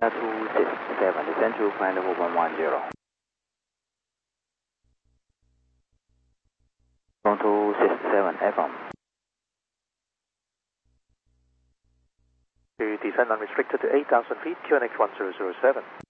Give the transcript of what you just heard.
267, descend to climb level 110. 267, FM. To descend unrestricted to 8,000 feet, QNX 1007.